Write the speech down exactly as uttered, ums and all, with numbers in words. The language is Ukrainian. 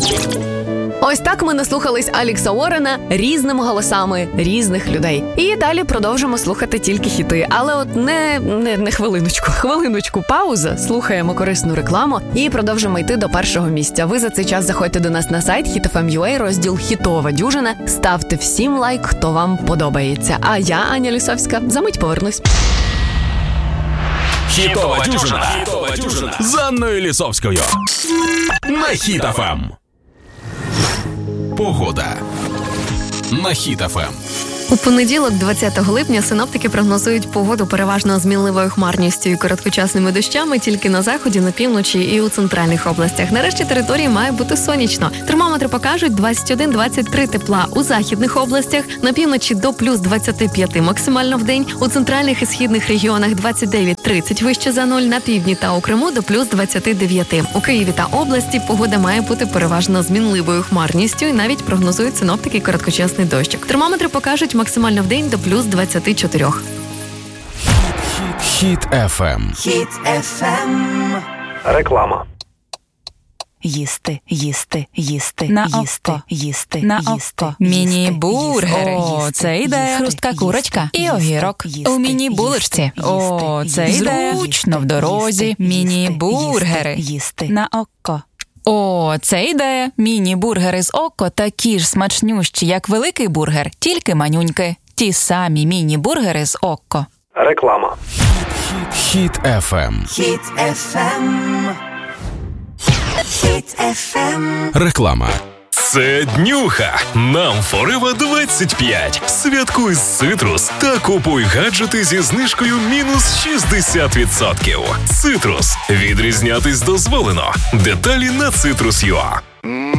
Ось так ми наслухались Алікса Уоррена різними голосами різних людей. І далі продовжимо слухати тільки хіти. Але от не, не, не хвилиночку, хвилиночку пауза, слухаємо корисну рекламу і продовжимо йти до першого місця. Ви за цей час заходьте до нас на сайт хіт еф ем крапка ю а, розділ «Хітова дюжина». Ставте всім лайк, хто вам подобається. А я, Аня Лісовська, за мить повернусь. Хітова дюжина. Хітова дюжина. З Анною Лісовською. На Хіт еф ем. Погода на Хіт еф ем. У понеділок, двадцятого липня, синоптики прогнозують погоду переважно з мінливою хмарністю і короткочасними дощами тільки на заході, на півночі і у центральних областях. Нарешті території має бути сонячно. Термометри покажуть двадцять один - двадцять три тепла у західних областях, на півночі до плюс двадцять п'ять максимально в день, у центральних і східних регіонах двадцять дев'ять - тридцять вище за нуль, на півдні та у Криму до плюс двадцять дев'ять. У Києві та області погода має бути переважно з мінливою хмарністю і навіть прогнозують синоптики короткочасний дощик. Термометри покажуть максимально в день до плюс двадцять чотири. Хіт еф ем. Хіт еф ем. Реклама. Їсти, їсти, їсти, на їсти, око. їсти, на їсти, око. Міні-бургер. їсти, О, це ідея. їсти, Хрустка їсти, курочка і їсти, огірок. їсти, У міні-булочці. їсти, О, це їсти, ідея. Зручно в дорозі. їсти, Міні-бургери. їсти, їсти. На око. О, це ідея. Міні-бургери з око такі ж смачнющі, як великий бургер, тільки манюньки. Ті самі міні-бургери з око. Реклама. Хіт еф ем. Хіт еф ем. Хіт еф ем. Реклама. Це днюха. Нам Форева двадцять п'ять. Святкуй з Цитрус та купуй гаджети зі знижкою мінус шістдесят відсотків. Цитрус. Відрізнятись дозволено. Деталі на цитрус крапка ю а.